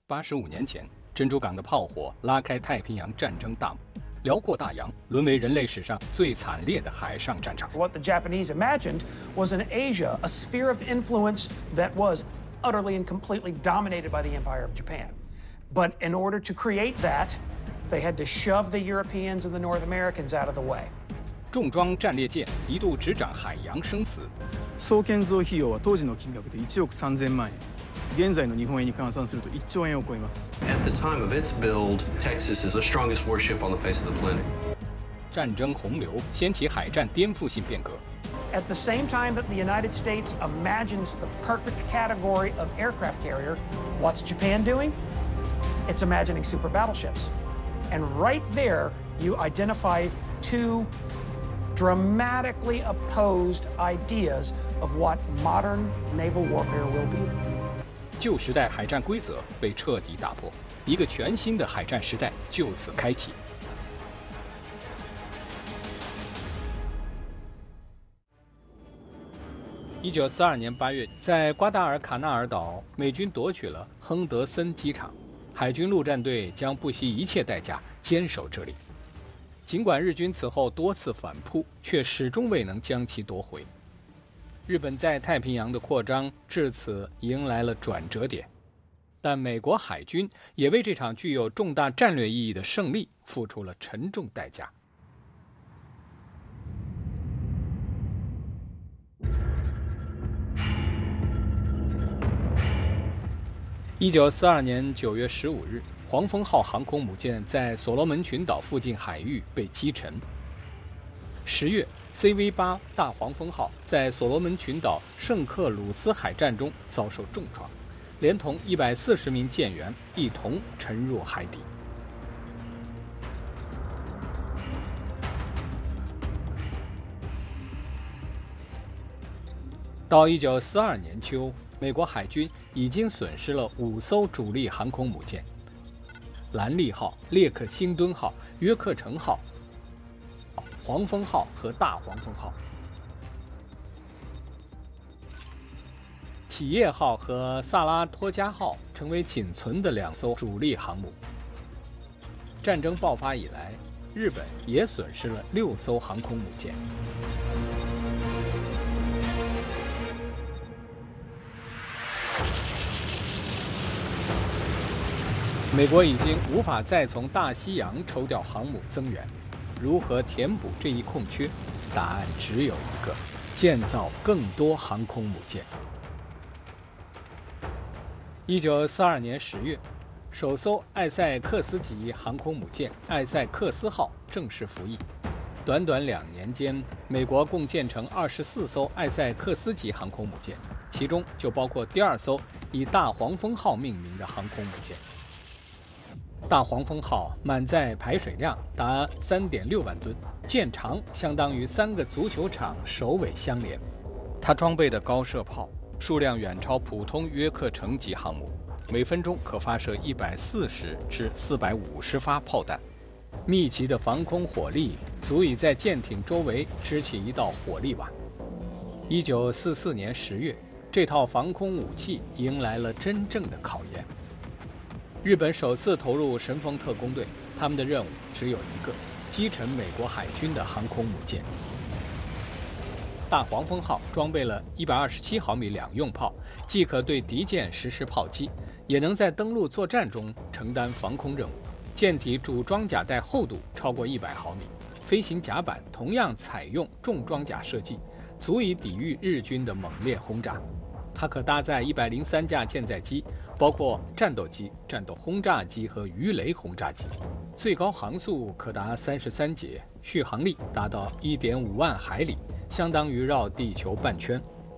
85年前，珍珠港的炮火拉开太平洋战争大幕，辽阔大洋沦为人类史上最惨烈的海上战场。 What the Japanese imagined was an Asia, a sphere of influence that was utterly and completely dominated by the Empire of Japan. But in order to create that, they had to shove the Europeans and the North Americans out of the way. 重裝战列舰一度执掌海洋生死。 総建造費用は当時の金額で1億3000万円。現在の日本円に換算すると1兆円を超えます。 At the time of its build, Texas is the strongest warship on the face of the planet. 战争洪流掀起海战颠覆性变革。 At the same time that the United States imagines the perfect category of aircraft carrier, what's Japan doing? It's imagining super battleships. And right there, you identify two dramatically opposed ideas of what modern naval warfare will be. 旧时代海战规则被彻底打破，一个全新的海战时代就此开启。1942年8月，在瓜达尔卡纳尔岛，美军夺取了亨德森机场，海军陆战队将不惜一切代价坚守这里。尽管日军此后多次反扑，却始终未能将其夺回。日本在太平洋的扩张至此迎来了转折点，但美国海军也为这场具有重大战略意义的胜利付出了沉重代价。1942年9月15日，黄蜂号航空母舰在所罗门群岛附近海域被击沉。10月，CV-8大黄蜂号在所罗门群岛圣克鲁斯海战中遭受重创，连同140名舰员一同沉入海底。到1942年秋，美国海军已经损失了5艘主力航空母舰：兰利号、列克星敦号、约克城号、黄蜂号和大黄蜂号。企业号和萨拉托加号成为仅存的2艘主力航母。战争爆发以来，日本也损失了6艘航空母舰。美国已经无法再从大西洋抽调航母增援，如何填补这一空缺？答案只有一个：建造更多航空母舰。1942年10月，首艘艾塞克斯级航空母舰艾塞克斯号正式服役。短短2年间，美国共建成24艘艾塞克斯级航空母舰，其中就包括第2艘以大黄蜂号命名的航空母舰。大黄蜂号满载排水量达3.6万吨，舰长相当于3个足球场首尾相连。它装备的高射炮数量远超普通约克城级航母，每分钟可发射140至450发炮弹。密集的防空火力足以在舰艇周围支起一道火力网。1944年10月，这套防空武器迎来了真正的考验。日本首次投入神风特攻队，他们的任务只有一个：击沉美国海军的航空母舰。大黄蜂号装备了127毫米两用炮，既可对敌舰实施炮击，也能在登陆作战中承担防空任务。舰体主装甲带厚度超过100毫米，飞行甲板同样采用重装甲设计，足以抵御日军的猛烈轰炸。它可搭载103架舰载机，包括战斗机、战斗轰炸机和鱼雷轰炸机，最高航速可达33节，续航力达到1.5万海里，相当于绕地球半圈。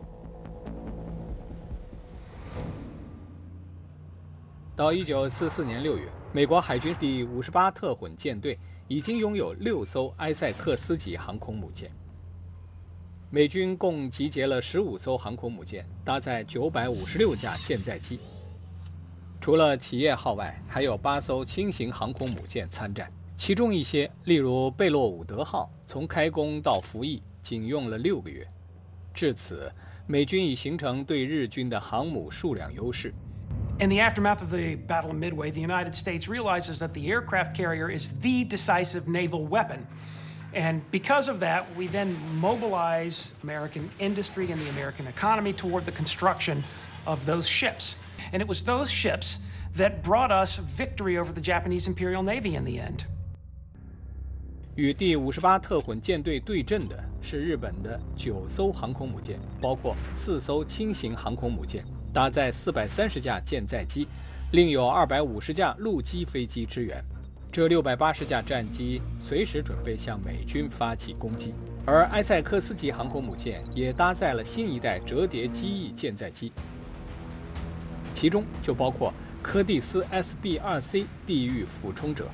到1944年6月，美国海军第58特混舰队已经拥有6艘埃塞克斯级航空母舰。美军共集结了15艘航空母舰，搭载956架舰载机。除了企业号外，还有8艘轻型航空母舰参战，其中一些，例如贝洛伍德号，从开工到服役仅用了6个月。至此，美军已形成对日军的航母数量优势。 In the aftermath of the Battle of Midway, the United States realizes that the aircraft carrier is the decisive naval weapon. And because of that, we then mobilize American industry and the American economy toward the construction of those ships. And it was those ships that brought us victory over the Japanese Imperial Navy in the end. 与第58特混舰队对阵的是日本的9艘航空母舰，包括4艘轻型航空母舰，搭载430架舰载机，另有250架陆基飞机支援。这680架战机随时准备向美军发起攻击。而埃塞克斯级航空母舰也搭载了新一代折叠机翼舰载机，其中就包括柯蒂斯 SB-2C 地狱俯冲者。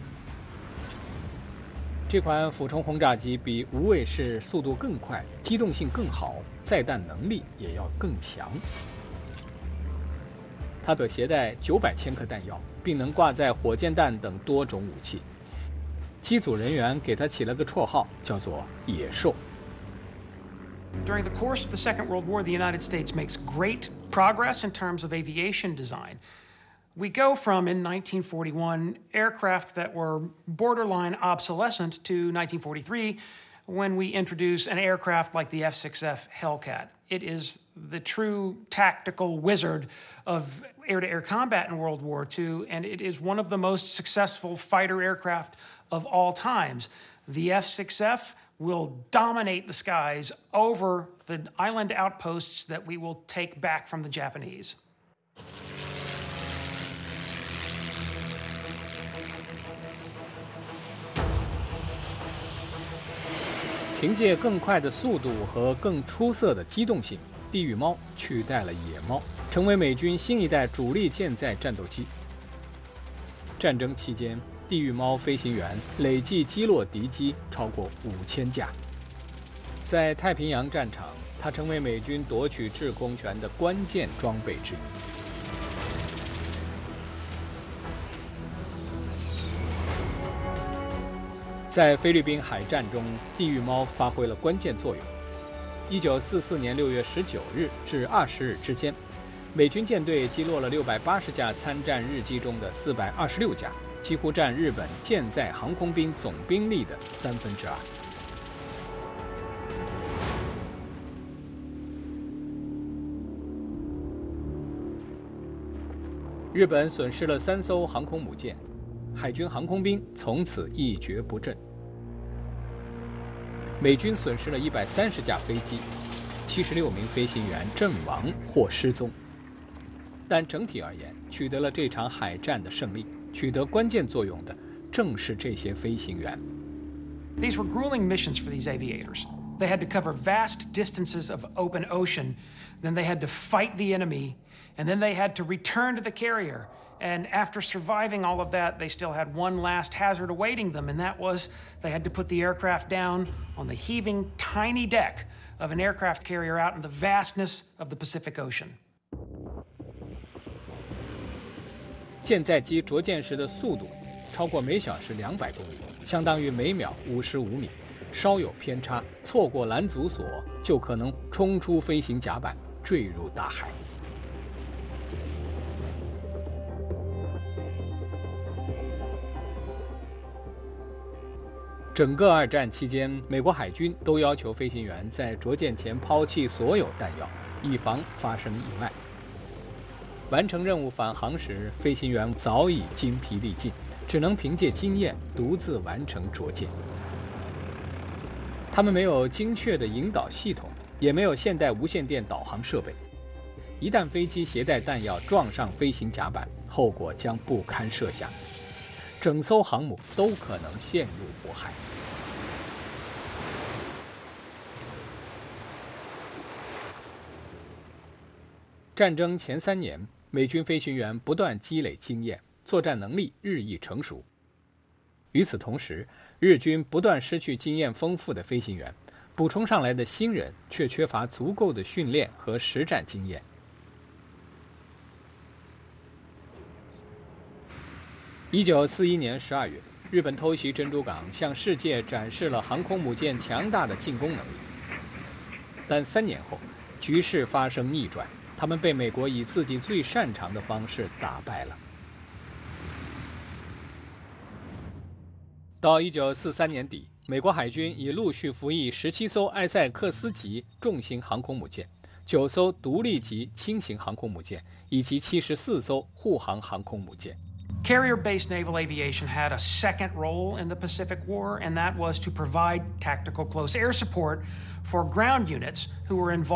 这款俯冲轰炸机比无畏式速度更快，机动性更好，载弹能力也要更强。它可携带900千克弹药，并能挂载火箭弹等多种武器。机组人员给它起了个绰号，叫做“野兽”。 During the course of the Second World War, the United States makes great progress in terms of aviation design. We go from, in 1941, aircraft that were borderline obsolescent to 1943, when we introduce an aircraft like the F-6F Hellcat. It is the true tactical wizard of air-to-air combat in World War II, and it is one of the most successful fighter aircraft of all times. The F-6F will dominate the skies over the island outposts that we will take back from the Japanese. 凭借更快的速度和更出色的机动性，地狱猫取代了野猫，成为美军新一代主力舰载战斗机。战争期间，地狱猫飞行员累计击落敌机超过5000架。在太平洋战场，它成为美军夺取制空权的关键装备之一。在菲律宾海战中，地狱猫发挥了关键作用。1944年6月19日至20日之间，美军舰队击落了680架参战日机中的426架，几乎占日本舰载航空兵总兵力的2/3。日本损失了3艘航空母舰，海军航空兵从此一蹶不振。美军损失了130架飞机，76名飞行员阵亡或失踪。但整体而言，取得了这场海战的胜利，取得关键作用的正是这些飞行员。 These were grueling missions for these aviators. They had to cover vast distances of open ocean, then they had to fight the enemy, and then they had to return to the carrier. And after surviving all of that, they still had one last hazard awaiting them, and that was they had to put the aircraft down on the heaving, tiny deck of an aircraft carrier out in the vastness of the Pacific Ocean. 舰载机着舰时的速度超过每小时200公里，相当于每秒55米。稍有偏差，错过拦阻索，就可能冲出飞行甲板，坠入大海。整个二战期间，美国海军都要求飞行员在着舰前抛弃所有弹药，以防发生意外。完成任务返航时，飞行员早已精疲力尽，只能凭借经验独自完成着舰。他们没有精确的引导系统，也没有现代无线电导航设备。一旦飞机携带弹药撞上飞行甲板，后果将不堪设想，整艘航母都可能陷入火海。战争前3年，美军飞行员不断积累经验，作战能力日益成熟。与此同时，日军不断失去经验丰富的飞行员，补充上来的新人却缺乏足够的训练和实战经验。1941年12月，日本偷袭珍珠港，向世界展示了航空母舰强大的进攻能力。但3年后，局势发生逆转， 他们被美国以自己最擅长的方式打败了。到1943年底，美国海军已陆续服役17艘艾塞克斯级重型航空母舰、9艘独立级轻型航空母舰以及74艘护航航空母舰。 Carrier-based naval aviation had a second role in the Pacific War, and that was to provide tactical close air support for ground units who were involved